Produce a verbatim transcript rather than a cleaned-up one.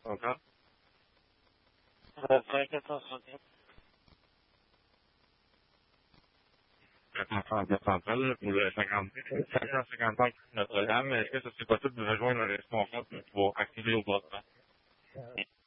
Encore? trente-cinq, quatre cent soixante-quatre. quatre cent soixante pour le cinquante, cinq cent cinquante-cinq Notre-Dame, est-ce que ça serait possible de rejoindre le responsable pour pouvoir activer au bas?